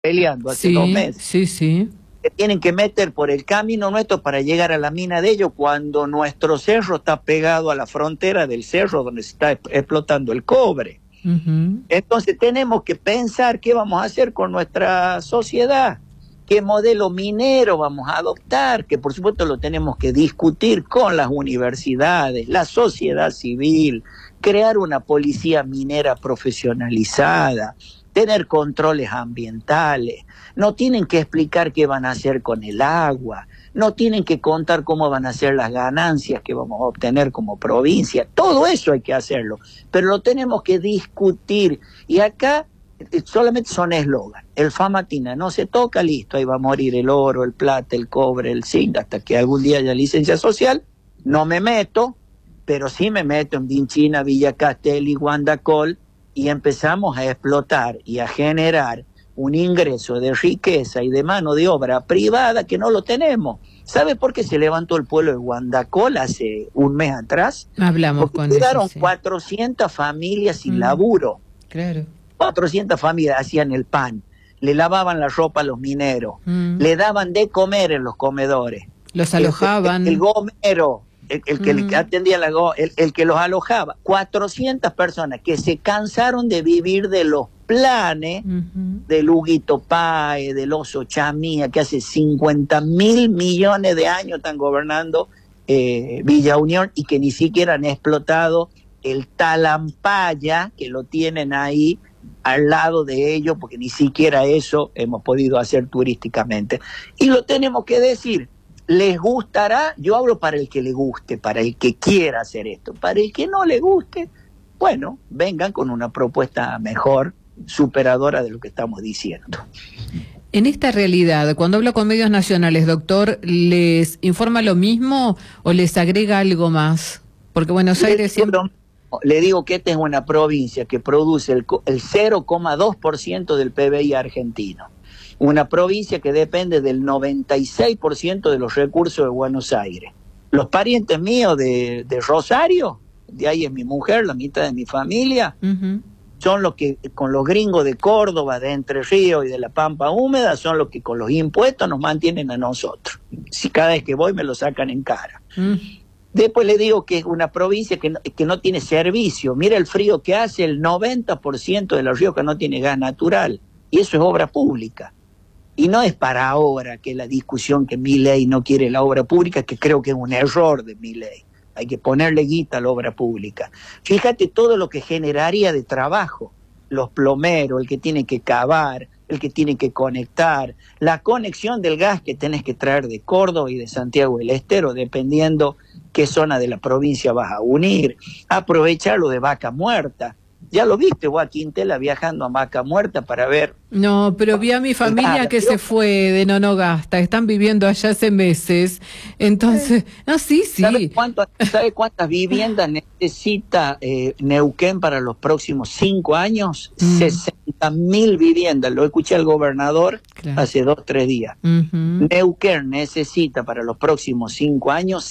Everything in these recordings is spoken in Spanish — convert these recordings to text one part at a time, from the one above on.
peleando hace 2 meses. Sí, sí. Que tienen que meter por el camino nuestro para llegar a la mina de ellos cuando nuestro cerro está pegado a la frontera del cerro donde se está explotando el cobre. Entonces tenemos que pensar qué vamos a hacer con nuestra sociedad, qué modelo minero vamos a adoptar, que por supuesto lo tenemos que discutir con las universidades, la sociedad civil, crear una policía minera profesionalizada, tener controles ambientales. No tienen que explicar qué van a hacer con el agua, no tienen que contar cómo van a ser las ganancias que vamos a obtener como provincia. Todo eso hay que hacerlo, pero lo tenemos que discutir. Y acá solamente son eslogan. El Famatina no se toca, listo, ahí va a morir el oro, el plata, el cobre, el zinc, hasta que algún día haya licencia social. No me meto, pero sí me meto en Vinchina, Villa Castelli, Guandacol, y empezamos a explotar y a generar un ingreso de riqueza y de mano de obra privada que no lo tenemos. ¿Sabe por qué se levantó el pueblo de Guandacol hace un mes atrás? Hablamos porque con quedaron eso, sí. 400 familias sin laburo. Claro. 400 familias hacían el pan, le lavaban la ropa a los mineros, le daban de comer en los comedores. Los alojaban. El gomero, el que atendía el que los alojaba. 400 personas que se cansaron de vivir de los planes del Huguito Páez, del Oso Chamía, que hace 50.000 millones de años están gobernando Villa Unión y que ni siquiera han explotado el Talampaya, que lo tienen ahí al lado de ellos, porque ni siquiera eso hemos podido hacer turísticamente. Y lo tenemos que decir. ¿Les gustará? Yo hablo para el que le guste, para el que quiera hacer esto. Para el que no le guste, bueno, vengan con una propuesta mejor, superadora de lo que estamos diciendo. En esta realidad, cuando hablo con medios nacionales, doctor, ¿les informa lo mismo o les agrega algo más? Porque Buenos Aires siempre... Le digo que esta es una provincia que produce el 0,2% del PBI argentino. Una provincia que depende del 96% de los recursos de Buenos Aires. Los parientes míos de Rosario, de ahí es mi mujer, la mitad de mi familia, son los que con los gringos de Córdoba, de Entre Ríos y de la Pampa Húmeda, son los que con los impuestos nos mantienen a nosotros. Si cada vez que voy me lo sacan en cara. Después le digo que es una provincia que no tiene servicio. Mira el frío que hace, el 90% de los ríos que no tiene gas natural. Y eso es obra pública. Y no es para ahora que la discusión que Milei no quiere la obra pública, que creo que es un error de Milei. Hay que ponerle guita a la obra pública. Fíjate todo lo que generaría de trabajo. Los plomeros, el que tiene que cavar, el que tiene que conectar, la conexión del gas que tenés que traer de Córdoba y de Santiago del Estero, dependiendo qué zona de la provincia vas a unir. Aprovechar lo de Vaca Muerta. ¿Ya lo viste vos a Quintela viajando a Vaca Muerta para ver? No, pero vi a mi familia que se fue de Nonogasta, están viviendo allá hace meses, entonces, no, sí. ¿Sabe cuántas viviendas necesita Neuquén para los próximos 5 años? 60.000 viviendas, lo escuché al gobernador hace 2 o 3 días. Neuquén necesita para los próximos 5 años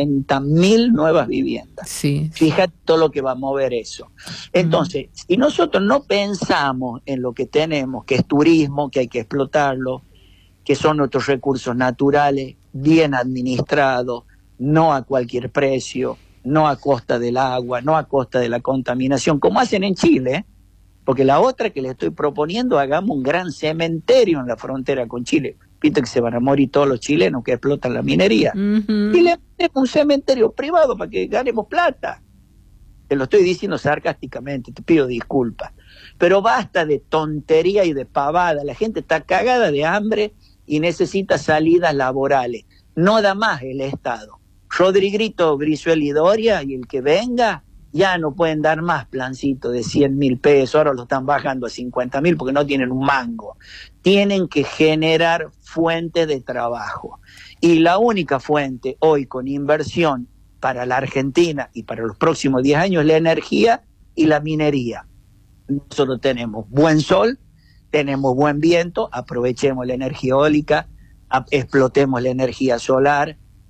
60.000 nuevas viviendas. Sí. Fíjate todo lo que va a mover eso. Entonces, si nosotros no pensamos en lo que tenemos, que es turismo, que hay que explotarlo, que son nuestros recursos naturales, bien administrados, no a cualquier precio, no a costa del agua, no a costa de la contaminación, como hacen en Chile, porque la otra que le estoy proponiendo, hagamos un gran cementerio en la frontera con Chile. Viste que se van a morir todos los chilenos que explotan la minería. Y le ponemos un cementerio privado para que ganemos plata. Te lo estoy diciendo sarcásticamente, te pido disculpas. Pero basta de tontería y de pavada. La gente está cagada de hambre y necesita salidas laborales. No da más el Estado. Rodriguito, Brizuela y Doria y el que venga ya no pueden dar más plancito de 100.000 pesos. Ahora lo están bajando a 50.000 porque no tienen un mango. Tienen que generar fuentes de trabajo. Y la única fuente hoy con inversión para la Argentina y para los próximos 10 años la energía y la minería. Nosotros tenemos buen sol, tenemos buen viento, aprovechemos la energía eólica, explotemos la energía solar,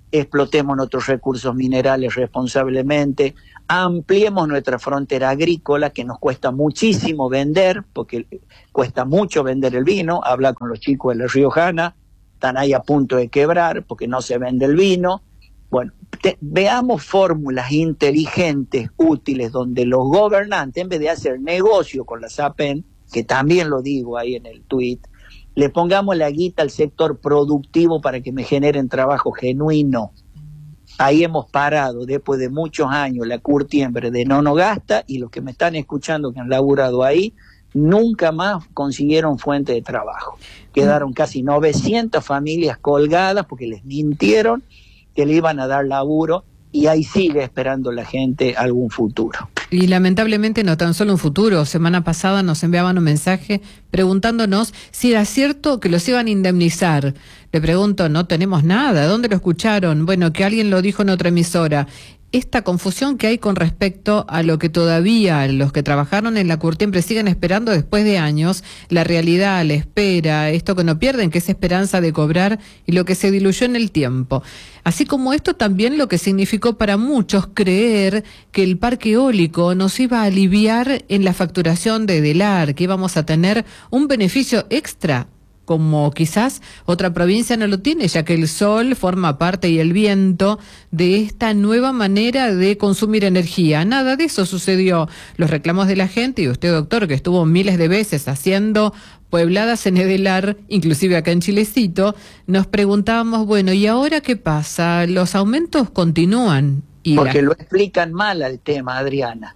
explotemos nuestros recursos minerales responsablemente, ampliemos nuestra frontera agrícola, que nos cuesta muchísimo vender, porque cuesta mucho vender el vino. Habla con los chicos de La Riojana, están ahí a punto de quebrar porque no se vende el vino. Bueno, veamos fórmulas inteligentes, útiles, donde los gobernantes, en vez de hacer negocio con la SAPEN, que también lo digo ahí en el tuit, le pongamos la guita al sector productivo para que me generen trabajo genuino. Ahí hemos parado, después de muchos años, la curtiembre de Nonogasta, y los que me están escuchando que han laburado ahí, nunca más consiguieron fuente de trabajo. Quedaron casi 900 familias colgadas porque les mintieron que le iban a dar laburo, y ahí sigue esperando la gente algún futuro. Y lamentablemente no tan solo un futuro. Semana pasada nos enviaban un mensaje preguntándonos si era cierto que los iban a indemnizar. Le pregunto, no tenemos nada. ¿Dónde lo escucharon? Bueno, que alguien lo dijo en otra emisora. Esta confusión que hay con respecto a lo que todavía los que trabajaron en la curtiembre siguen esperando después de años, la realidad, la espera, esto que no pierden, que es esperanza de cobrar, y lo que se diluyó en el tiempo. Así como esto también lo que significó para muchos creer que el parque eólico nos iba a aliviar en la facturación de Edelar, que íbamos a tener un beneficio extra, como quizás otra provincia no lo tiene, ya que el sol forma parte, y el viento, de esta nueva manera de consumir energía. Nada de eso sucedió. Los reclamos de la gente, y usted, doctor, que estuvo miles de veces haciendo puebladas en Edelar, inclusive acá en Chilecito, nos preguntábamos, bueno, ¿y ahora qué pasa? ¿Los aumentos continúan? Porque lo explican mal al tema, Adriana.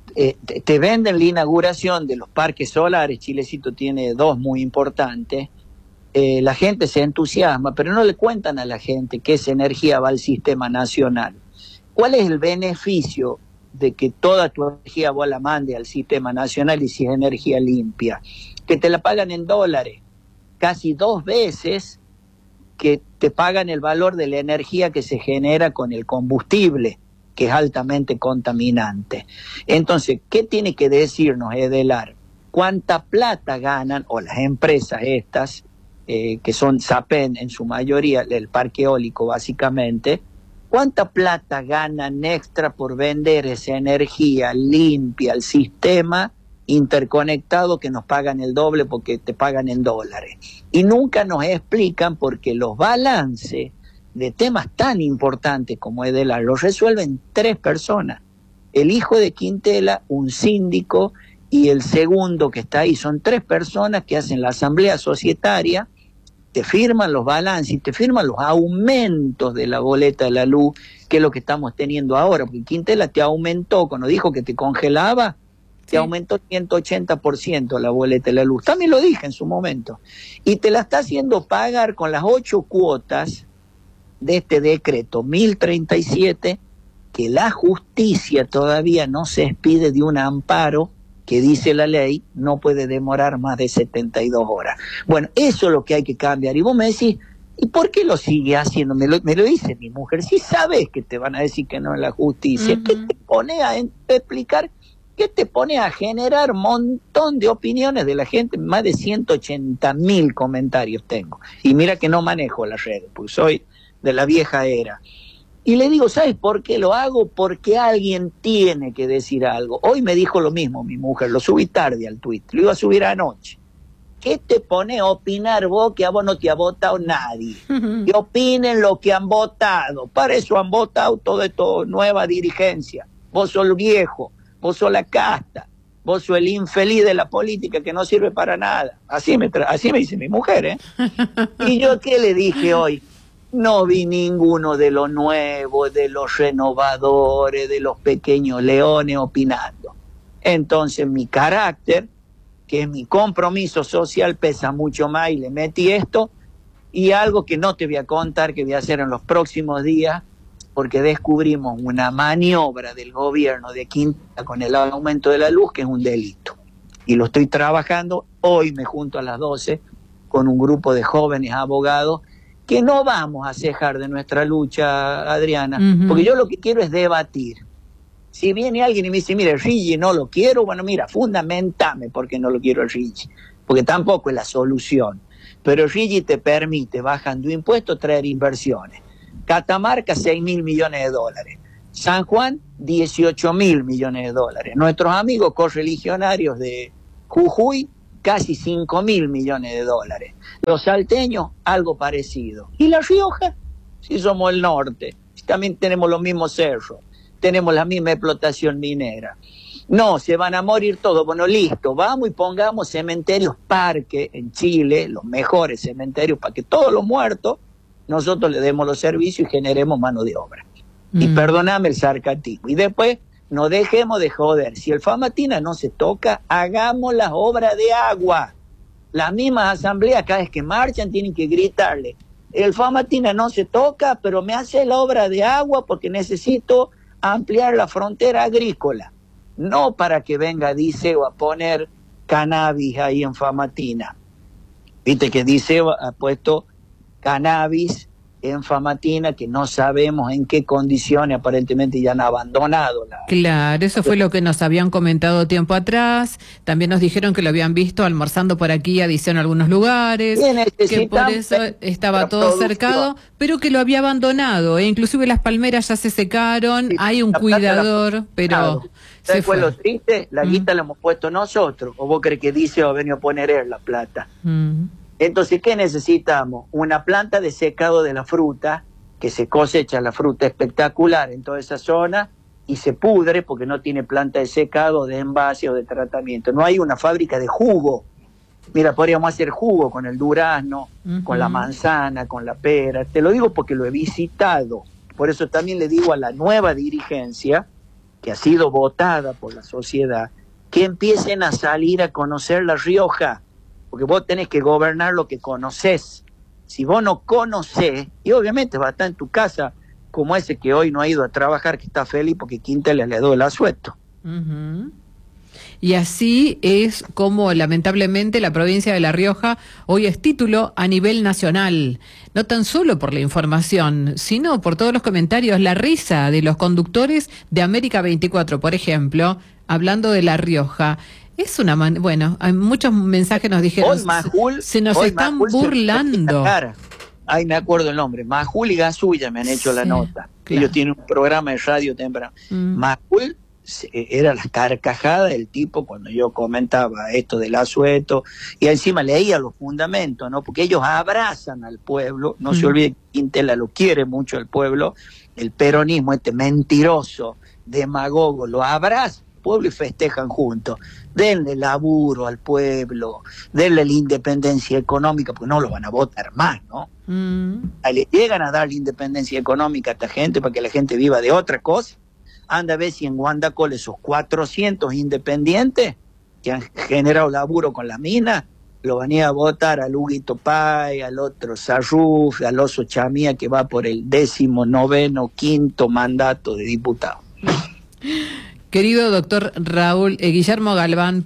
Te venden la inauguración de los parques solares. Chilecito tiene 2 muy importantes. La gente se entusiasma, pero no le cuentan a la gente que esa energía va al sistema nacional. ¿Cuál es el beneficio de que toda tu energía vos la mande al sistema nacional, y si es energía limpia? Que te la pagan en dólares, casi 2 veces que te pagan el valor de la energía que se genera con el combustible, que es altamente contaminante. Entonces, ¿qué tiene que decirnos Edelar? ¿Cuánta plata ganan, o las empresas estas, que son SAPEN en su mayoría, el parque eólico básicamente, cuánta plata ganan extra por vender esa energía limpia al sistema interconectado, que nos pagan el doble porque te pagan en dólares? Y nunca nos explican por qué los balances de temas tan importantes como Edelar los resuelven 3 personas. El hijo de Quintela, un síndico, y el segundo que está ahí. Son 3 personas que hacen la asamblea societaria, te firman los balances y te firman los aumentos de la boleta de la luz, que es lo que estamos teniendo ahora, porque Quintela te aumentó, cuando dijo que te congelaba, te aumentó 180% la boleta de la luz. También lo dije en su momento. Y te la está haciendo pagar con las 8 cuotas de este decreto 1037, que la justicia todavía no se expide de un amparo que dice la ley, no puede demorar más de 72 horas. Bueno, eso es lo que hay que cambiar. Y vos me decís, ¿y por qué lo sigue haciendo? Me lo dice mi mujer. Si sabes que te van a decir que no es la justicia, ¿qué te pone a explicar? ¿Qué te pone a generar un montón de opiniones de la gente? Más de 180.000 comentarios tengo. Y mira que no manejo las redes, porque soy de la vieja era. Y le digo, ¿sabes por qué lo hago? Porque alguien tiene que decir algo. Hoy me dijo lo mismo mi mujer, lo subí tarde al tuit, lo iba a subir anoche. ¿Qué te pone a opinar vos, que a vos no te ha votado nadie? Que opinen lo que han votado. Para eso han votado toda esta nueva dirigencia. Vos sos el viejo, vos sos la casta, vos sos el infeliz de la política que no sirve para nada. Así me dice mi mujer, ¿eh? ¿Y yo qué le dije hoy? No vi ninguno de los nuevos, de los renovadores, de los pequeños leones opinando. Entonces mi carácter, que es mi compromiso social, pesa mucho más, y le metí esto, y algo que no te voy a contar, que voy a hacer en los próximos días, porque descubrimos una maniobra del gobierno de Quintela con el aumento de la luz, que es un delito. Y lo estoy trabajando. Hoy me junto a las 12 con un grupo de jóvenes abogados, que no vamos a cejar de nuestra lucha, Adriana, porque yo lo que quiero es debatir. Si viene alguien y me dice, mira, Rigi no lo quiero, bueno, mira, fundamentame porque no lo quiero el Rigi, porque tampoco es la solución. Pero Rigi te permite, bajando impuestos, traer inversiones. Catamarca, 6.000 millones de dólares. San Juan, 18.000 millones de dólares. Nuestros amigos correligionarios de Jujuy, casi 5.000 millones de dólares. Los salteños, algo parecido. ¿Y La Rioja? Si somos el norte, también tenemos los mismos cerros, tenemos la misma explotación minera. No, se van a morir todos. Bueno, listo, vamos y pongamos cementerios parque en Chile, los mejores cementerios, para que todos los muertos nosotros le demos los servicios y generemos mano de obra. Y perdóname el sarcasmo. Y después no dejemos de joder. Si el Famatina no se toca, hagamos las obras de agua. Las mismas asambleas, cada vez que marchan, tienen que gritarle: el Famatina no se toca, pero me hace la obra de agua porque necesito ampliar la frontera agrícola. No para que venga Diceo a poner cannabis ahí en Famatina. Viste que Diceo ha puesto cannabis en Famatina, que no sabemos en qué condiciones, aparentemente ya han abandonado. Claro, eso fue lo que nos habían comentado tiempo atrás. También nos dijeron que lo habían visto almorzando por aquí a Diceo en algunos lugares, que por eso estaba todo cercado, pero que lo había abandonado. Inclusive las palmeras ya se secaron, sí, hay un cuidador, pero... ¿Sabes cuál es lo triste? La guita la hemos puesto nosotros, o vos crees que Diceo ha venido a poner él la plata. Entonces, ¿qué necesitamos? Una planta de secado de la fruta, que se cosecha la fruta espectacular en toda esa zona y se pudre porque no tiene planta de secado, de envase o de tratamiento. No hay una fábrica de jugo. Mira, podríamos hacer jugo con el durazno, con la manzana, con la pera. Te lo digo porque lo he visitado. Por eso también le digo a la nueva dirigencia, que ha sido votada por la sociedad, que empiecen a salir a conocer La Rioja. Porque vos tenés que gobernar lo que conocés. Si vos no conocés, y obviamente va a estar en tu casa, como ese que hoy no ha ido a trabajar, que está feliz porque Quintela le dio el asueto. Y así es como lamentablemente la provincia de La Rioja hoy es título a nivel nacional, no tan solo por la información, sino por todos los comentarios, la risa de los conductores de América 24, por ejemplo, hablando de La Rioja. Es una bueno, hay muchos mensajes nos dijeron, se nos están burlando. Ay, me acuerdo el nombre, Majul y Gasulla me han hecho la nota. Claro. Ellos tienen un programa de radio temprano. Majul era la carcajada del tipo cuando yo comentaba esto del asueto, y encima leía los fundamentos, ¿no? Porque ellos abrazan al pueblo, no se olvide que Quintela lo quiere mucho al pueblo, el peronismo este mentiroso, demagogo, lo abraza al pueblo y festejan juntos. Denle laburo al pueblo, denle la independencia económica, porque no lo van a votar más, ¿no? Le llegan a dar la independencia económica a esta gente para que la gente viva de otra cosa. Anda a ver si en Guandacol esos 400 independientes que han generado laburo con la mina, lo van a ir a votar a Huguito Pay, al otro Sarruf, al Oso Chamía, que va por el 19º, 5º mandato de diputado. Querido doctor Guillermo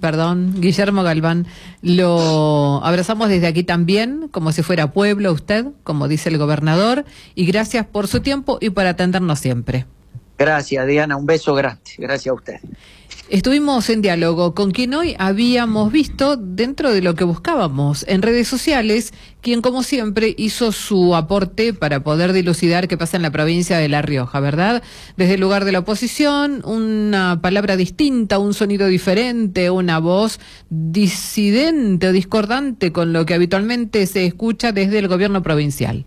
Galván, lo abrazamos desde aquí también, como si fuera pueblo usted, como dice el gobernador, y gracias por su tiempo y por atendernos siempre. Gracias, Diana, un beso grande, gracias a usted. Estuvimos en diálogo con quien hoy habíamos visto dentro de lo que buscábamos en redes sociales, quien como siempre hizo su aporte para poder dilucidar qué pasa en la provincia de La Rioja, ¿verdad? Desde el lugar de la oposición, una palabra distinta, un sonido diferente, una voz disidente o discordante con lo que habitualmente se escucha desde el gobierno provincial.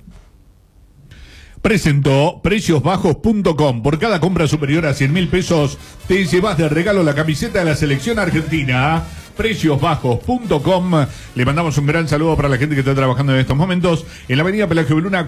Presentó preciosbajos.com. Por cada compra superior a 100.000 pesos, te llevas de regalo la camiseta de la selección argentina. Preciosbajos.com. Le mandamos un gran saludo para la gente que está trabajando en estos momentos en la avenida Pelagio Beluna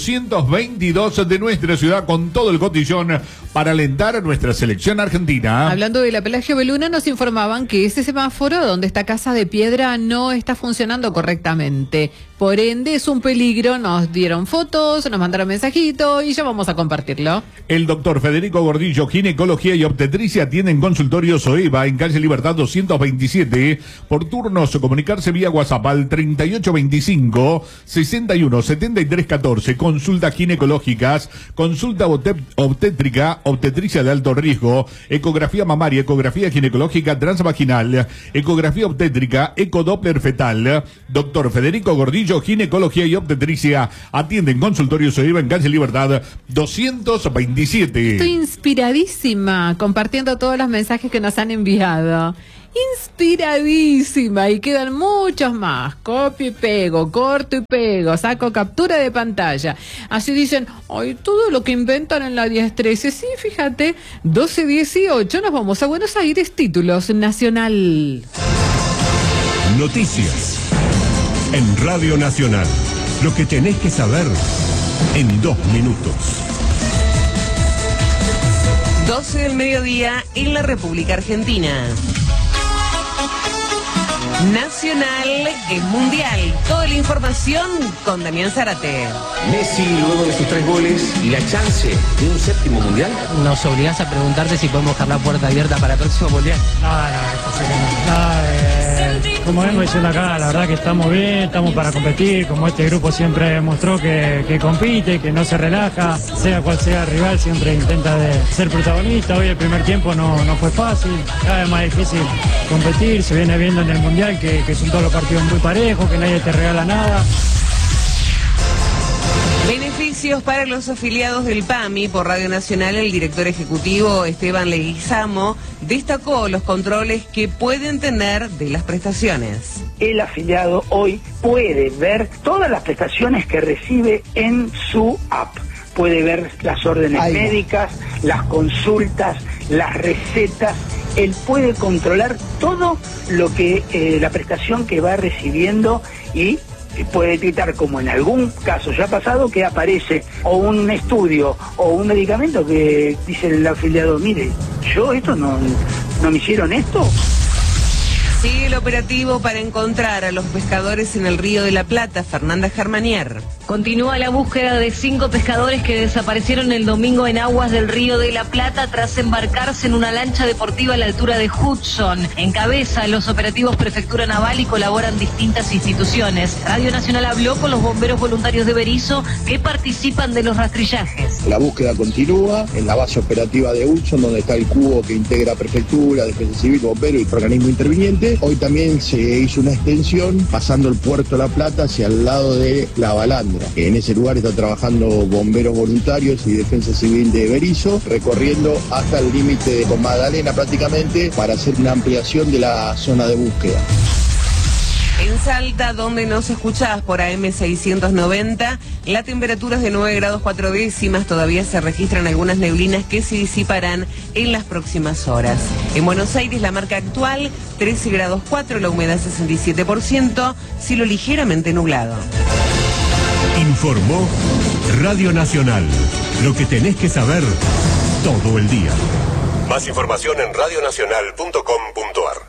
422 de nuestra ciudad, con todo el cotillón para alentar a nuestra selección argentina. Hablando de la Pelagio Beluna, nos informaban que ese semáforo donde está Casa de Piedra no está funcionando correctamente. Por ende, es un peligro. Nos dieron fotos, nos mandaron mensajito y ya vamos a compartirlo. El doctor Federico Gordillo, ginecología y obstetricia, tiene en consultorio Soeva en calle Libertad 227. gente por turnos o comunicarse vía WhatsApp al 3825-617314. Consultas ginecológicas, consulta obstétrica, obstetricia de alto riesgo, ecografía mamaria, ecografía ginecológica transvaginal, ecografía obstétrica, ecodoppler fetal. Doctor Federico Gordillo, ginecología y obstetricia. Atiende en consultorio Sodiva en calle Libertad 227. Estoy inspiradísima compartiendo todos los mensajes que nos han enviado. Inspiradísima, y quedan muchos más. Copio y pego, corto y pego, saco captura de pantalla. Así dicen, ay, todo lo que inventan en la 10-13. Sí, fíjate, 12-18 nos vamos a Buenos Aires, títulos Nacional. Noticias en Radio Nacional. Lo que tenés que saber en 2 minutos. 12 del mediodía en la República Argentina. Nacional es mundial. Toda la información con Damián Zárate. Messi, luego de sus 3 goles y la chance de un 7º mundial. Nos obligás a preguntarte si podemos dejar la puerta abierta para el próximo mundial. Como vengo diciendo acá, la verdad que estamos bien, estamos para competir, como este grupo siempre demostró que compite, que no se relaja, sea cual sea el rival, siempre intenta de ser protagonista. Hoy el primer tiempo no fue fácil, cada vez más difícil competir, se viene viendo en el Mundial que son todos los partidos muy parejos, que nadie te regala nada. Beneficios para los afiliados del PAMI. Por Radio Nacional, el director ejecutivo Esteban Leguizamo destacó los controles que pueden tener de las prestaciones. El afiliado hoy puede ver todas las prestaciones que recibe en su app. Puede ver las órdenes médicas, las consultas, las recetas. Él puede controlar todo lo que la prestación que va recibiendo y puede detectar, como en algún caso ya ha pasado, que aparece o un estudio o un medicamento que dice el afiliado, mire, yo esto no me hicieron esto. Sigue el operativo para encontrar a los pescadores en el Río de la Plata. Fernanda Germanier. Continúa la búsqueda de 5 pescadores que desaparecieron el domingo en aguas del Río de la Plata tras embarcarse en una lancha deportiva a la altura de Hudson. Encabeza los operativos Prefectura Naval y colaboran distintas instituciones. Radio Nacional habló con los bomberos voluntarios de Berisso que participan de los rastrillajes. La búsqueda continúa en la base operativa de Hudson, donde está el cubo que integra Prefectura, Defensa Civil, Bombero y organismo interviniente. Hoy también se hizo una extensión pasando el Puerto La Plata hacia el lado de La Balandra. En ese lugar está trabajando bomberos voluntarios y Defensa Civil de Berisso, recorriendo hasta el límite con Magdalena prácticamente para hacer una ampliación de la zona de búsqueda. En Salta, donde nos escuchás por AM 690, la temperatura es de 9 grados 4 décimas. Todavía se registran algunas neblinas que se disiparán en las próximas horas. En Buenos Aires, la marca actual, 13 grados 4, la humedad 67%, cielo ligeramente nublado. Informó Radio Nacional. Lo que tenés que saber todo el día. Más información en radionacional.com.ar.